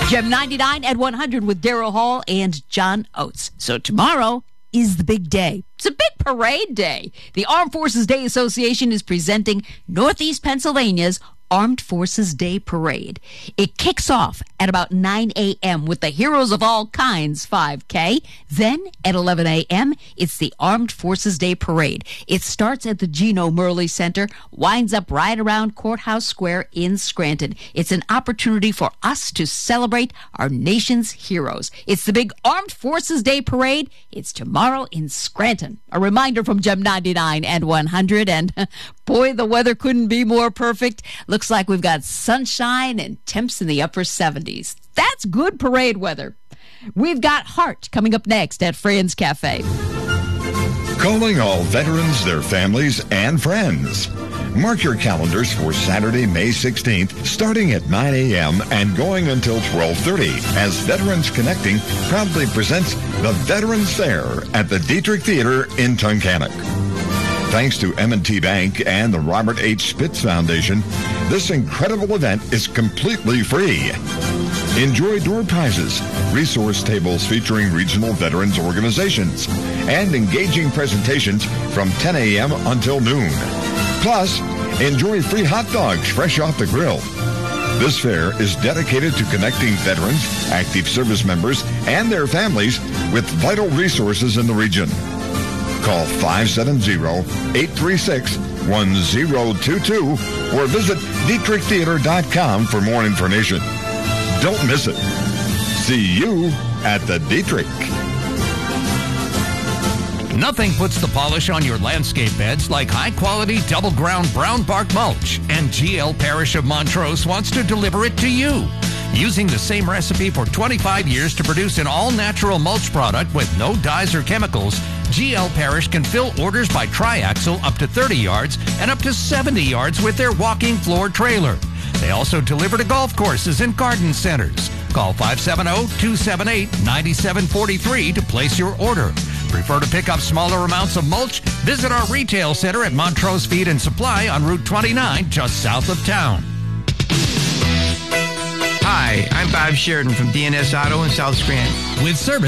Gem 99 at 100 with Daryl Hall and John Oates. So tomorrow is the big day. It's a big parade day. The Armed Forces Day Association is presenting Northeast Pennsylvania's Armed Forces Day Parade. It kicks off at about 9 a.m. with the Heroes of All Kinds 5K. Then at 11 a.m., it's the Armed Forces Day Parade. It starts at the Geno Murley Center, winds up right around Courthouse Square in Scranton. It's an opportunity for us to celebrate our nation's heroes. It's the big Armed Forces Day Parade. It's tomorrow in Scranton. A reminder from Gem 99 and 100. And boy, the weather couldn't be more perfect. Looks like we've got sunshine and temps in the upper 70s. That's good parade weather. We've got Heart coming up next at Friends Cafe. Calling all veterans, their families, and friends. Mark your calendars for Saturday, May 16th, starting at 9 a.m. and going until 12:30, as Veterans Connecting proudly presents the Veterans Fair at the Dietrich Theater in Tunkhannock. Thanks to M&T Bank and the Robert H. Spitz Foundation, this incredible event is completely free. Enjoy door prizes, resource tables featuring regional veterans organizations, and engaging presentations from 10 a.m. until noon. Plus, enjoy free hot dogs fresh off the grill. This fair is dedicated to connecting veterans, active service members, and their families with vital resources in the region. Call 570-836-1022 or visit DietrichTheater.com for more information. Don't miss it. See you at the Dietrich. Nothing puts the polish on your landscape beds like high-quality double-ground brown bark mulch, and GL Parish of Montrose wants to deliver it to you. Using the same recipe for 25 years to produce an all-natural mulch product with no dyes or chemicals, GL Parish can fill orders by triaxle up to 30 yards and up to 70 yards with their walking floor trailer. They also deliver to golf courses and garden centers. Call 570-278-9743 to place your order. Prefer to pick up smaller amounts of mulch? Visit our retail center at Montrose Feed and Supply on Route 29, just south of town. Hi, I'm Bob Sheridan from DNS Auto in South Scranton. With service